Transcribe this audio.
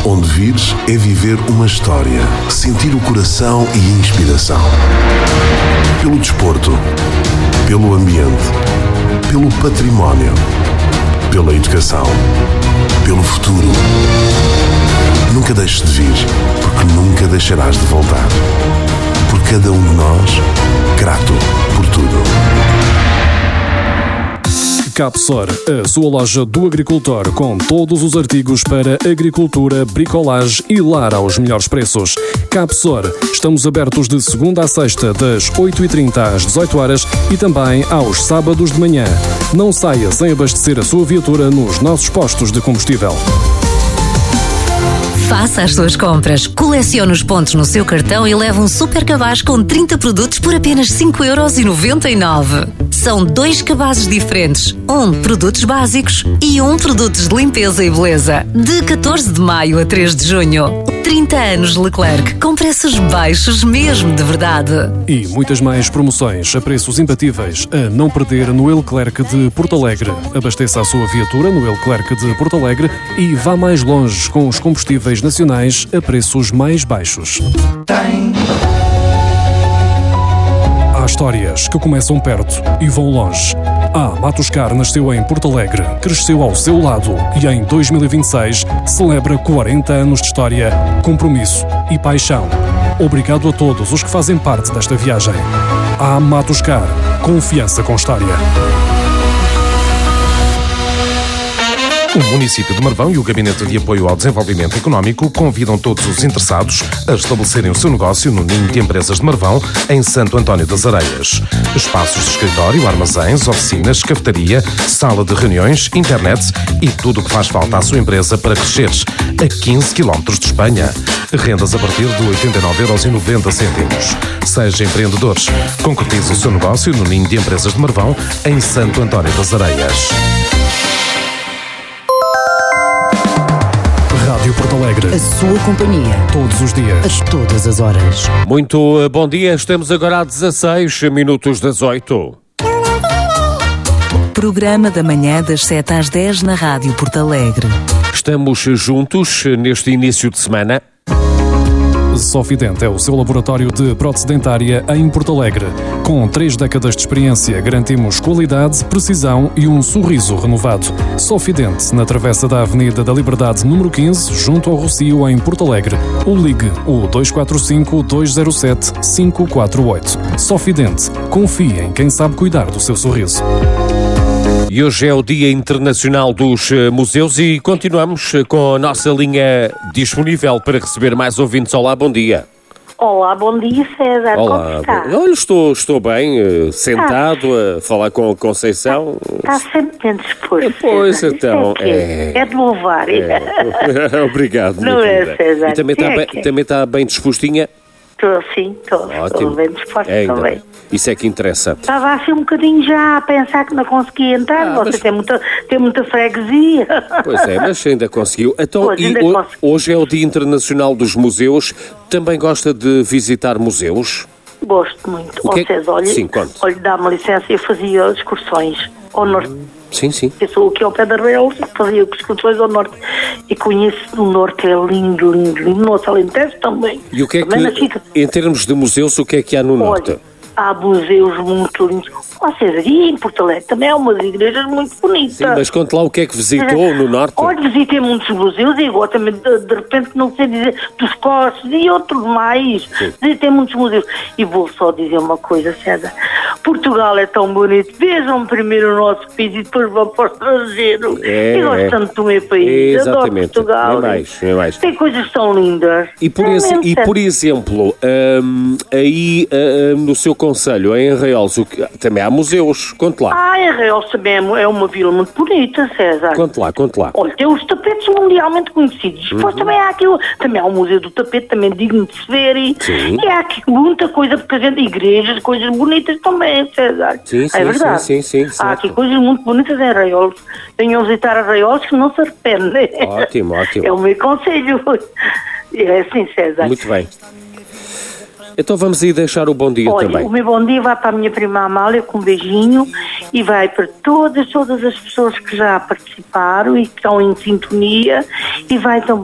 onde vires é viver uma história, sentir o coração e a inspiração. Pelo desporto, pelo ambiente, pelo património, pela educação, pelo futuro. Nunca deixes de vir, porque nunca deixarás de voltar. Por cada um de nós, grato por tudo. Capsor, a sua loja do agricultor com todos os artigos para agricultura, bricolagem e lar aos melhores preços. Capsor, estamos abertos de segunda a sexta, das 8h30 às 18h e também aos sábados de manhã. Não saia sem abastecer a sua viatura nos nossos postos de combustível. Faça as suas compras, colecione os pontos no seu cartão e leve um super cabaz com 30 produtos por apenas 5,99€. São 2 cabazes diferentes, produtos básicos e produtos de limpeza e beleza. De 14 de maio a 3 de junho. 30 anos Leclerc, com preços baixos mesmo de verdade. E muitas mais promoções a preços imbatíveis a não perder no Leclerc de Porto Alegre. Abasteça a sua viatura no Leclerc de Porto Alegre e vá mais longe com os combustíveis nacionais a preços mais baixos. Há histórias que começam perto e vão longe. A Matoscar nasceu em Porto Alegre, cresceu ao seu lado e em 2026 celebra 40 anos de história, compromisso e paixão. Obrigado a todos os que fazem parte desta viagem. A Matoscar, confiança com história. O município de Marvão e o Gabinete de Apoio ao Desenvolvimento Económico convidam todos os interessados a estabelecerem o seu negócio no Ninho de Empresas de Marvão, em Santo António das Areias. Espaços de escritório, armazéns, oficinas, cafetaria, sala de reuniões, internet e tudo o que faz falta à sua empresa para crescer a 15 km de Espanha. Rendas a partir de 89,90€. Seja empreendedor. Concretize o seu negócio no Ninho de Empresas de Marvão, em Santo António das Areias. Rádio Porto Alegre. A sua companhia. Todos os dias. A todas as horas. Muito bom dia. Estamos agora a 16 minutos das 8. Programa da manhã das 7 às 10 na Rádio Porto Alegre. Estamos juntos neste início de semana. Sofident é o seu laboratório de prótese dentária em Porto Alegre. Com 3 décadas de experiência, garantimos qualidade, precisão e um sorriso renovado. Sofident, na travessa da Avenida da Liberdade, número 15, junto ao Rocio, em Porto Alegre. Ou ligue o 245-207-548. Sofident, confie em quem sabe cuidar do seu sorriso. E hoje é o Dia Internacional dos Museus e continuamos com a nossa linha disponível para receber mais ouvintes. Olá, bom dia. Olá, bom dia, César. Olá, como está? Olha, estou bem, sentado a falar com a Conceição. Está sempre bem disposto. Pois, César. então, É de louvar. Obrigado. Não é, César? E também está bem dispostinha? Estou bem disposta também. Isso é que interessa. Estava assim um bocadinho já a pensar que não conseguia entrar. Você tem muita freguesia. Pois é, mas ainda conseguiu. Então, Pois, hoje é o Dia Internacional dos Museus. Também gosta de visitar museus? Gosto muito. Sim, conte. Olha, dá-me licença, eu fazia excursões ao norte. Sim. Eu sou aqui ao pé da Real, fazia excursões ao norte. E conheço o norte, é lindo. Nosso Alentejo também. E o que é que, em termos de museus, o que é que há no norte? Olha, há museus muito lindos. César, e em Porto Alegre também há umas igrejas muito bonitas. Sim, mas conte lá o que é que visitou no norte. Olha, visitei muitos museus e agora também de repente não sei dizer dos Costos e outros mais. Sim. Visitei muitos museus. E vou só dizer uma coisa, César. Portugal é tão bonito. Vejam primeiro o nosso país e depois vão para o estrangeiro. Eu gosto tanto do meu país. Exatamente. Adoro Portugal. É mais. Tem coisas tão lindas. E por exemplo, aí no seu concelho, em Arraiolos, também há museus. Conte lá. Em Arraiolos também é uma vila muito bonita, César. Conte lá. Olha, tem os tapetes mundialmente conhecidos. Depois também há aquilo, também há o Museu do Tapete, também digno de se ver. E há aqui muita coisa, porque a gente, igrejas, coisas bonitas também, César. É verdade. Sim. Há aqui coisas muito bonitas em Arraiolos. Venham visitar Arraiolos que não se arrependem. Ótimo. É o meu conselho. É assim, César. Muito bem. Então vamos aí deixar o bom dia também. O meu bom dia vai para a minha prima Amália com um beijinho e vai para todas as pessoas que já participaram e que estão em sintonia e vai também